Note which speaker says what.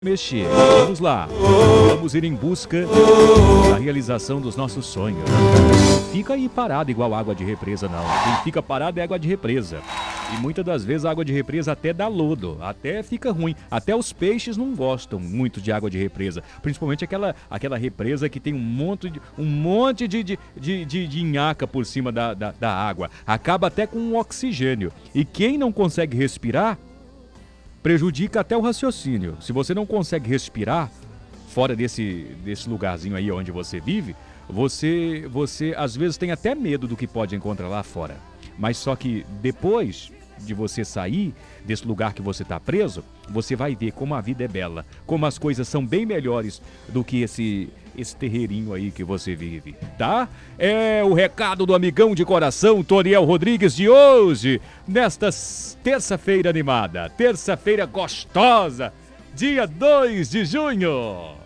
Speaker 1: Mexer. Vamos lá. Vamos ir em busca da realização dos nossos sonhos. Fica aí parado igual água de represa, não. Quem fica parado é água de represa. E muitas das vezes a água de represa até dá lodo, até fica ruim. Até os peixes não gostam muito de água de represa. Principalmente aquela represa que tem um monte de nhaca por cima da água. Acaba até com o oxigênio. E quem não consegue respirar, prejudica até o raciocínio. Se você não consegue respirar fora desse lugarzinho aí onde você vive, você às vezes tem até medo do que pode encontrar lá fora. Mas só que depois de você sair desse lugar que você está preso, você vai ver como a vida é bela, como as coisas são bem melhores do que esse terreirinho aí que você vive, tá? É o recado do amigão de coração, Toniel Rodrigues, de hoje, nesta terça-feira animada, terça-feira gostosa, dia 2 de junho.